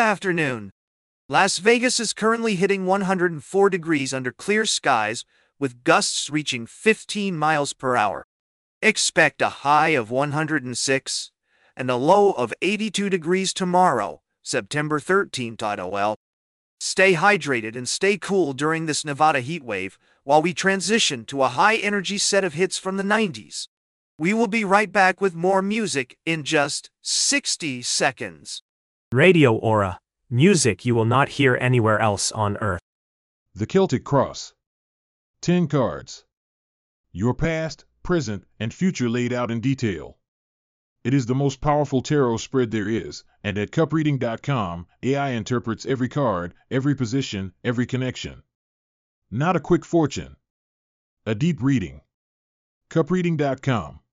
afternoon. Las Vegas is currently hitting 104 degrees under clear skies, with gusts reaching 15 miles per hour. Expect a high of 106 and a low of 82 degrees tomorrow, September 13th. Stay hydrated and stay cool during this Nevada heat wave while we transition to a high-energy set of hits from the 90s. We will be right back with more music in just 60 seconds. Radio Aura. Music you will not hear anywhere else on Earth. The Celtic Cross. 10 cards. Your past, present, and future laid out in detail. It is the most powerful tarot spread there is, and at cupreading.com, AI interprets every card, every position, every connection. Not a quick fortune. A deep reading. cupreading.com.